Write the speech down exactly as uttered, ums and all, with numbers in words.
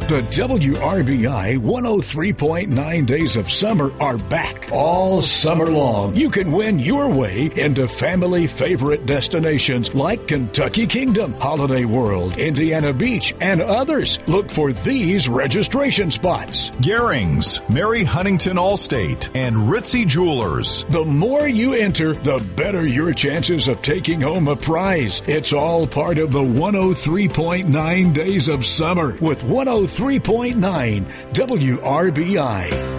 The W R B I one oh three point nine Days of Summer are back all summer long. You can win your way into family favorite destinations like Kentucky Kingdom, Holiday World, Indiana Beach, and others. Look for these registration spots: Garings, Mary Huntington Allstate, and Ritzy Jewelers. The more you enter, the better your chances of taking home a prize. It's all part of the one oh three point nine Days of Summer with one oh three point nine W R B I.